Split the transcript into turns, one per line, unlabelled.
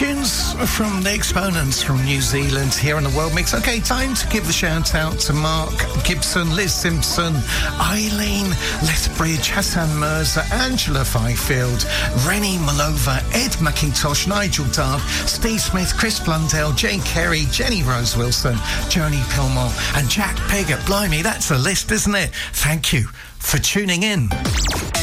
Tunes from the Exponents from New Zealand here on the World Mix. Okay, time to give the shout out to Mark Gibson, Liz Simpson, Eileen Lethbridge, Hassan Mirza, Angela Fifield, Rennie Malova, Ed McIntosh, Nigel Dart, Steve Smith, Chris Blundell, Jane Kerry, Jenny Rose Wilson, Joni Pilmore and Jack Piggott. Blimey, that's a list, isn't it? Thank you for tuning in.